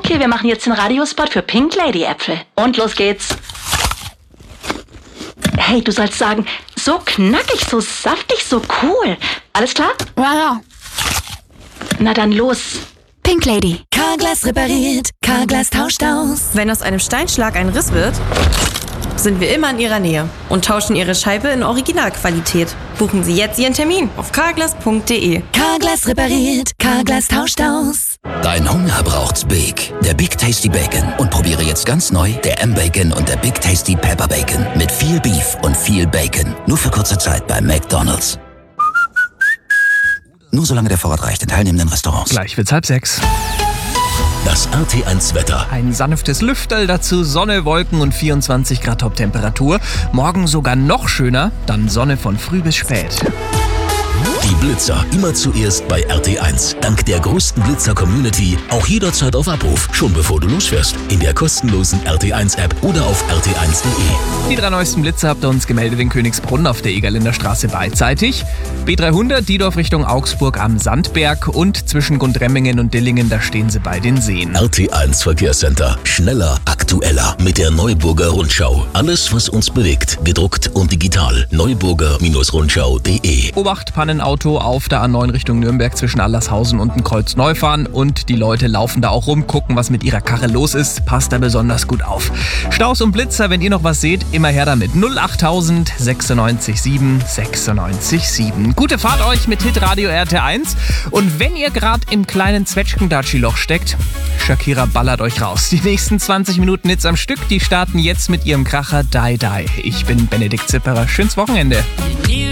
Okay, wir machen jetzt den Radiospot für Pink Lady Äpfel. Und los geht's. Hey, du sollst sagen, so knackig, so saftig, so cool. Alles klar? Ja. Na dann los. Pink Lady. Carglass repariert, Carglass tauscht aus. Wenn aus einem Steinschlag ein Riss wird, sind wir immer in Ihrer Nähe und tauschen Ihre Scheibe in Originalqualität. Buchen Sie jetzt Ihren Termin auf carglass.de. Carglass repariert, Carglass tauscht aus. Dein Hunger braucht's Big. Der Big Tasty Bacon. Und probiere jetzt ganz neu der M-Bacon und der Big Tasty Pepper Bacon. Mit viel Beef und viel Bacon. Nur für kurze Zeit bei McDonald's. Nur solange der Vorrat reicht in teilnehmenden Restaurants. Gleich wird's 5:30. Das RT1-Wetter. Ein sanftes Lüfterl, dazu Sonne, Wolken und 24 Grad Top-Temperatur. Morgen sogar noch schöner, dann Sonne von früh bis spät. Die Blitzer immer zuerst bei RT1. Dank der größten Blitzer-Community auch jederzeit auf Abruf. Schon bevor du losfährst. In der kostenlosen RT1-App oder auf rt1.de. Die 3 neuesten Blitzer habt ihr uns gemeldet in Königsbrunn auf der Egerländer Straße beidseitig. B300 Diedorf Richtung Augsburg am Sandberg und zwischen Gundremmingen und Dillingen, da stehen sie bei den Seen. RT1 Verkehrscenter. Schneller, aktueller. Mit der Neuburger Rundschau. Alles, was uns bewegt. Gedruckt und digital. Neuburger-Rundschau.de. Obacht, Pannenauto auf der A9 Richtung Nürnberg zwischen Allershausen und dem Kreuz Neufahren. Und die Leute laufen da auch rum, gucken, was mit ihrer Karre los ist. Passt da besonders gut auf. Staus und Blitzer, wenn ihr noch was seht, immer her damit. 08000 96 7 96 7. Gute Fahrt euch mit Hitradio RT1. Und wenn ihr gerade im kleinen Zwetschgendatschi-Loch steckt, Shakira ballert euch raus. Die nächsten 20 Minuten Hits am Stück, die starten jetzt mit ihrem Kracher Die Die. Ich bin Benedikt Zipperer. Schönes Wochenende.